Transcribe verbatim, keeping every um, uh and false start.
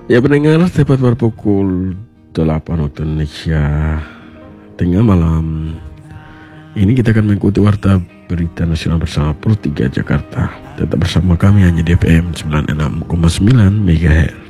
Ya pendengar, tepat pada pukul delapan waktu Indonesia Tengah malam ini kita akan mengikuti warta berita nasional bersama Pro tiga Jakarta. Tetap bersama kami hanya di F M sembilan puluh enam koma sembilan MHz.